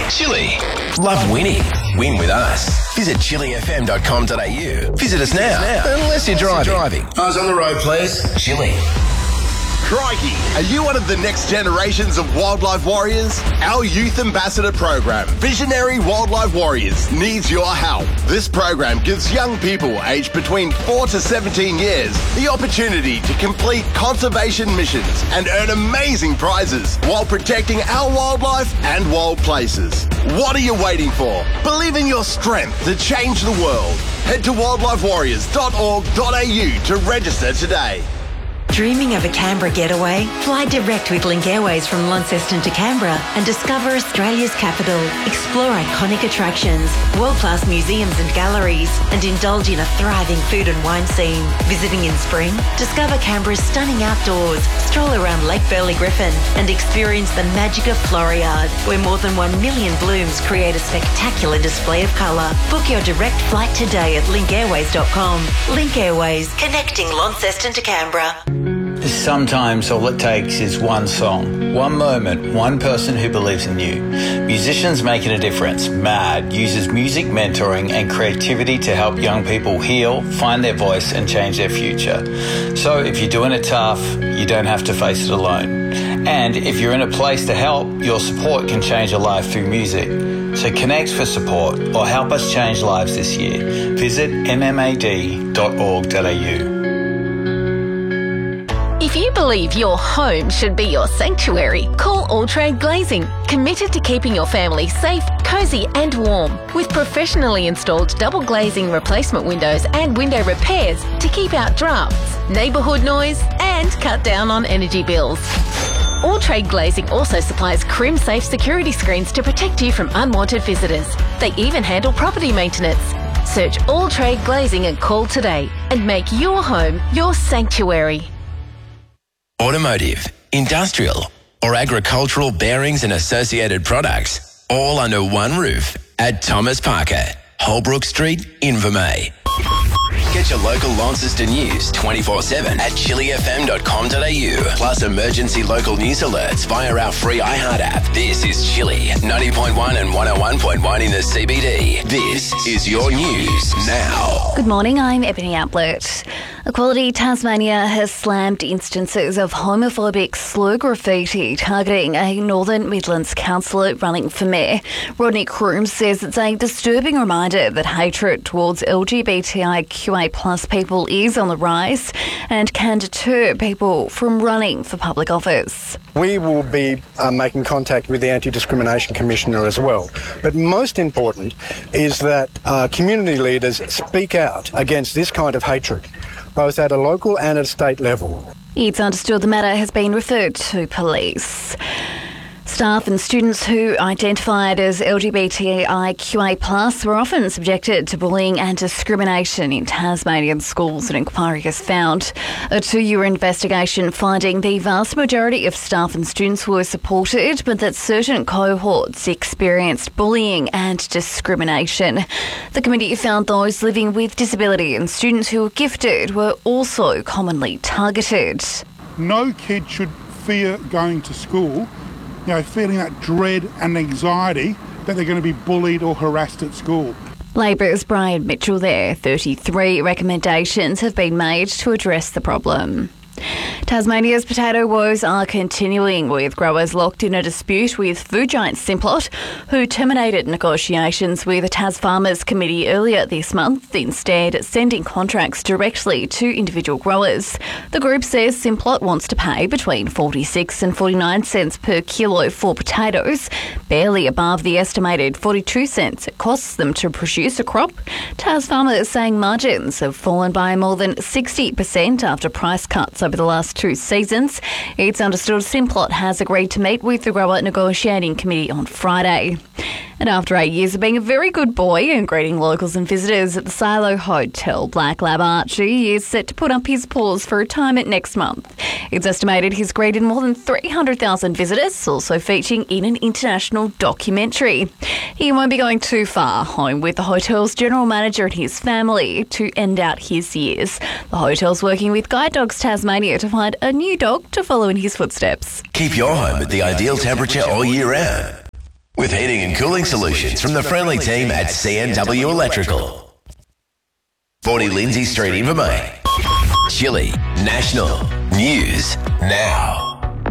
Chili. Love winning. Win with us. Visit chilifm.com.au. Visit us now. Unless you're driving. Eyes on the road, please. Chili. Crikey, are you one of the next generations of wildlife warriors? Our youth ambassador program, Visionary Wildlife Warriors, needs your help. This program gives young people aged between 4 to 17 years the opportunity to complete conservation missions and earn amazing prizes while protecting our wildlife and wild places. What are you waiting for? Believe in your strength to change the world. Head to wildlifewarriors.org.au to register today. Dreaming of a Canberra getaway? Fly direct with Link Airways from Launceston to Canberra and discover Australia's capital. Explore iconic attractions, world-class museums and galleries, and indulge in a thriving food and wine scene. Visiting in spring? Discover Canberra's stunning outdoors, stroll around Lake Burley Griffin, and experience the magic of Floriade, where more than 1 million blooms create a spectacular display of colour. Book your direct flight today at linkairways.com. Link Airways, connecting Launceston to Canberra. Sometimes all it takes is one song, one moment, one person who believes in you. Musicians Making a Difference, MAD, uses music mentoring and creativity to help young people heal, find their voice and change their future. So if you're doing it tough, you don't have to face it alone. And if you're in a place to help, your support can change a life through music. So connect for support or help us change lives this year. Visit mmad.org.au. If you believe your home should be your sanctuary, call All Trade Glazing, committed to keeping your family safe, cosy and warm, with professionally installed double glazing replacement windows and window repairs to keep out drafts, neighbourhood noise and cut down on energy bills. All Trade Glazing also supplies Crim-safe security screens to protect you from unwanted visitors. They even handle property maintenance. Search All Trade Glazing and call today and make your home your sanctuary. Automotive, industrial, or agricultural bearings and associated products, all under one roof at Thomas Parker, Holbrook Street, Invermay. Get your local Launceston news 24/7 at chilifm.com.au. Plus emergency local news alerts via our free iHeart app. This is Chili, 90.1 and 101.1 in the CBD. This is your news now. Good morning, I'm Ebony Ablett. Equality Tasmania has slammed instances of homophobic slur graffiti targeting a Northern Midlands councillor running for mayor. Rodney Croom says it's a disturbing reminder that hatred towards LGBTIQA+ people is on the rise and can deter people from running for public office. We will be making contact with the Anti-Discrimination Commissioner as well. But most important is that community leaders speak out against this kind of hatred, both at a local and at a state level. It's understood the matter has been referred to police. Staff and students who identified as LGBTIQA+ were often subjected to bullying and discrimination in Tasmanian schools, an inquiry has found. A 2-year investigation finding the vast majority of staff and students were supported, but that certain cohorts experienced bullying and discrimination. The committee found those living with disability and students who were gifted were also commonly targeted. No kid should fear going to school, feeling that dread and anxiety that they're going to be bullied or harassed at school. Labor's Brian Mitchell there. 33 recommendations have been made to address the problem. Tasmania's potato woes are continuing, with growers locked in a dispute with food giant Simplot, who terminated negotiations with the Tas Farmers Committee earlier this month, instead sending contracts directly to individual growers. The group says Simplot wants to pay between 46 and 49 cents per kilo for potatoes, barely above the estimated 42 cents it costs them to produce a crop. Tas Farmers saying margins have fallen by more than 60% after price cuts over the last 2 seasons. It's understood Simplot has agreed to meet with the grower negotiating committee on Friday. And after 8 years of being a very good boy and greeting locals and visitors at the Silo Hotel, Black Lab Archie is set to put up his paws for retirement next month. It's estimated he's greeted more than 300,000 visitors, also featuring in an international documentary. He won't be going too far, home with the hotel's general manager and his family to end out his years. The hotel's working with Guide Dogs Tasmania to find a new dog to follow in his footsteps. Keep your home at the ideal temperature all year round with with heating and cooling solutions from the friendly team at CNW Electrical. 40 Lindsay Street, Invermay. Chile National News Now.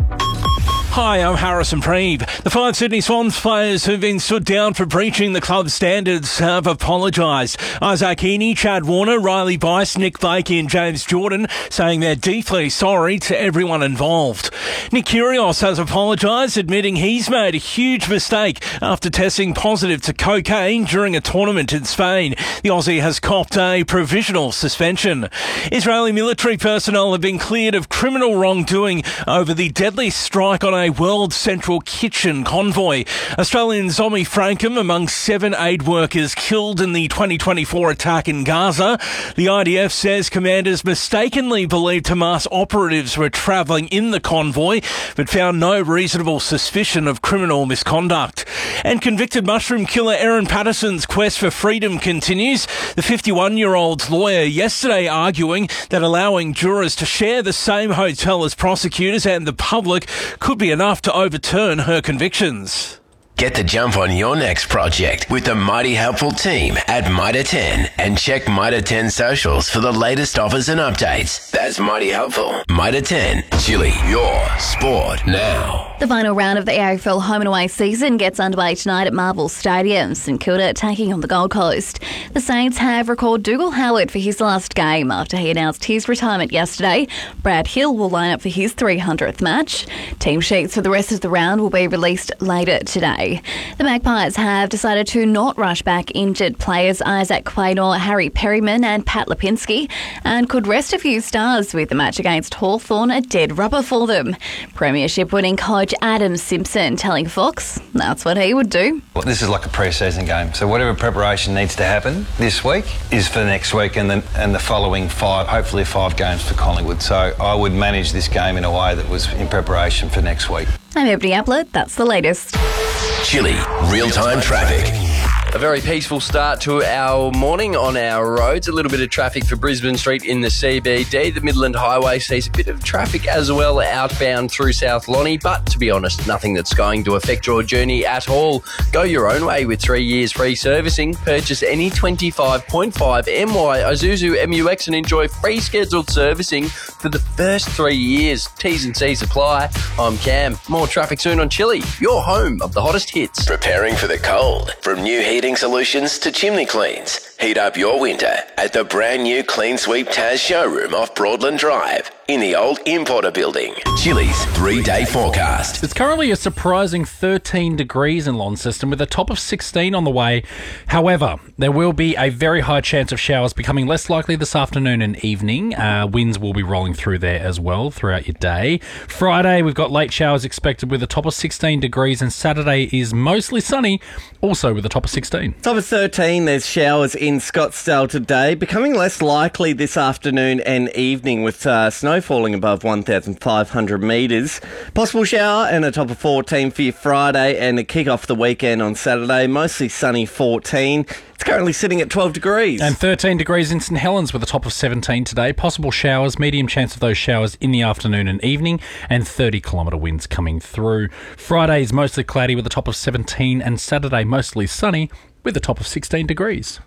Hi, I'm Harrison Preeve. The 5 Sydney Swans players who've been stood down for breaching the club's standards have apologised. Isaac Heaney, Chad Warner, Riley Bice, Nick Blakey and James Jordan saying they're deeply sorry to everyone involved. Nick Kyrgios has apologised, admitting he's made a huge mistake after testing positive to cocaine during a tournament in Spain. The Aussie has copped a provisional suspension. Israeli military personnel have been cleared of criminal wrongdoing over the deadly strike on a World Central Kitchen convoy. Australian Zombie Frankham among 7 aid workers killed in the 2024 attack in Gaza. The IDF says commanders mistakenly believed Hamas operatives were travelling in the convoy, but found no reasonable suspicion of criminal misconduct. And convicted mushroom killer Aaron Patterson's quest for freedom continues. The 51-year-old's lawyer yesterday arguing that allowing jurors to share the same hotel as prosecutors and the public could be enough to overturn her convictions. Get the jump on your next project with the mighty helpful team at Mitre 10 and check Mitre 10 socials for the latest offers and updates. That's mighty helpful. Mitre 10, Chile, your sport now. The final round of the AFL home and away season gets underway tonight at Marvel Stadium. St Kilda taking on the Gold Coast. The Saints have recalled Dougal Howard for his last game after he announced his retirement yesterday. Brad Hill will line up for his 300th match. Team sheets for the rest of the round will be released later today. The Magpies have decided to not rush back injured players Isaac Quaynor, Harry Perryman and Pat Lipinski, and could rest a few stars with the match against Hawthorn a dead rubber for them. Premiership winning coach Adam Simpson telling Fox that's what he would do. Well, this is like a pre-season game, so whatever preparation needs to happen this week is for next week and the following 5, hopefully 5 games for Collingwood. So I would manage this game in a way that was in preparation for next week. I'm Ebony Ablett, that's the latest. Chile real-time traffic. A very peaceful start to our morning on our roads. A little bit of traffic for Brisbane Street in the CBD. The Midland Highway sees a bit of traffic as well outbound through South Lonnie, but to be honest, nothing that's going to affect your journey at all. Go your own way with 3 years free servicing. Purchase any 25.5 MY Isuzu MUX and enjoy free scheduled servicing for the first 3 years. T's and C's apply. I'm Cam. More traffic soon on Chile, your home of the hottest hits. Preparing for the cold. From new heating solutions to chimney cleans. Heat up your winter at the brand new Clean Sweep Taz showroom off Broadland Drive in the old Importer building. Chile's 3-day forecast. It's currently a surprising 13 degrees in Launceston with a top of 16 on the way. However, there will be a very high chance of showers becoming less likely this afternoon and evening. Winds will be rolling through there as well throughout your day. Friday, we've got late showers expected with a top of 16 degrees, and Saturday is mostly sunny, also with a top of 16. Top of 13, there's showers in Scottsdale today, becoming less likely this afternoon and evening with snow falling above 1,500 metres. Possible shower and a top of 14 for your Friday and a kick off the weekend on Saturday. Mostly sunny 14. It's currently sitting at 12 degrees. And 13 degrees in St Helens with a top of 17 today. Possible showers, medium chance of those showers in the afternoon and evening, and 30-kilometre winds coming through. Friday is mostly cloudy with a top of 17, and Saturday mostly sunny with a top of 16 degrees.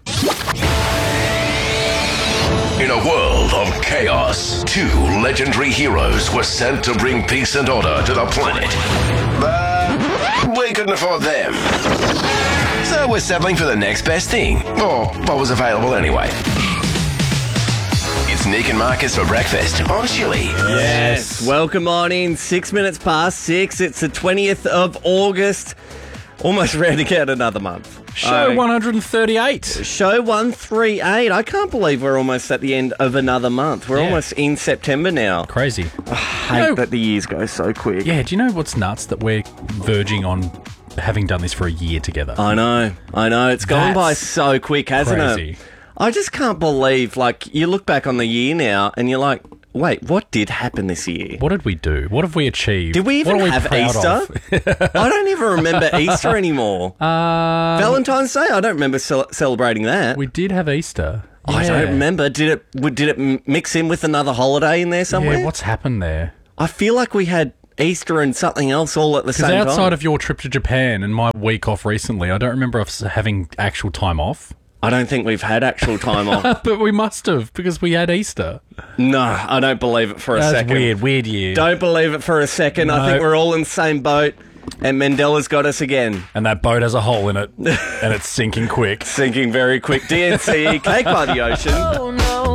In a world of chaos, 2 legendary heroes were sent to bring peace and order to the planet. But we couldn't afford them. So we're settling for the next best thing, or what was available anyway. It's Nick and Marcus for breakfast on Chile. Yes, welcome on in. 6 minutes past 6. It's the 20th of August. Almost rounding out another month. Show 138. Show 138. I can't believe we're almost at the end of another month. We're almost in September now. Crazy. I hate that the years go so quick. Yeah, do you know what's nuts? That we're verging on having done this for a year together. I know. It's gone by so quick, hasn't crazy. it? I just can't believe, like, you look back on the year now and you're like, wait, what did happen this year? What did we do? What have we achieved? Did we even have Easter? I don't even remember Easter anymore. Valentine's Day? I don't remember celebrating that. We did have Easter. Yeah. I don't remember. Did it mix in with another holiday in there somewhere? Yeah, what's happened there? I feel like we had Easter and something else all at the same time. Because outside of your trip to Japan and my week off recently, I don't remember us having actual time off. I don't think we've had actual time off. But we must have, because we had Easter. No, I don't believe it for a second. Weird year. Don't believe it for a second. No. I think we're all in the same boat. And Mandela's got us again. And that boat has a hole in it. And it's sinking quick. Sinking very quick. DNCE, Cake by the Ocean. Oh, no.